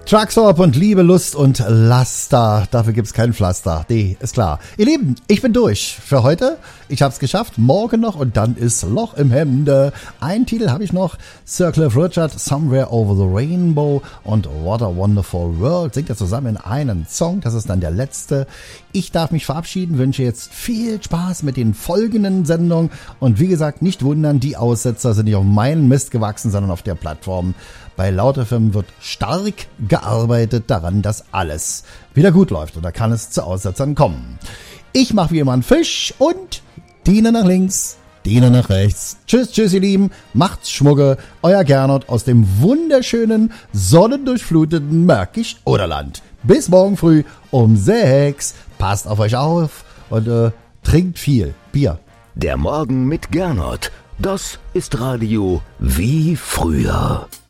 Truckstop und Liebe, Lust und Laster. Dafür gibt's kein Pflaster. Nee, ist klar. Ihr Lieben, ich bin durch für heute. Ich hab's geschafft. Morgen noch und dann ist Loch im Hemde. Einen Titel habe ich noch. Sir Cliff Richard, Somewhere Over the Rainbow und What a Wonderful World. Singt er zusammen in einen Song. Das ist dann der letzte. Ich darf mich verabschieden, wünsche jetzt viel Spaß mit den folgenden Sendungen. Und wie gesagt, nicht wundern, die Aussetzer sind nicht auf meinen Mist gewachsen, sondern auf der Plattform. Bei Laut FM wird stark gearbeitet daran, dass alles wieder gut läuft. Und da kann es zu Aussetzern kommen. Ich mache wie immer einen Fisch und Diene nach links, Diene nach rechts. Tschüss, tschüss, ihr Lieben. Macht's Schmucke. Euer Gernot aus dem wunderschönen, sonnendurchfluteten Märkisch-Oderland. Bis morgen früh um 6. Passt auf euch auf und trinkt viel Bier. Der Morgen mit Gernot. Das ist Radio wie früher.